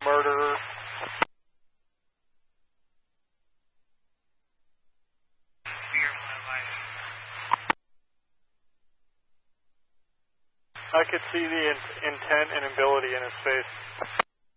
murderer. I could see the intent and ability in his face.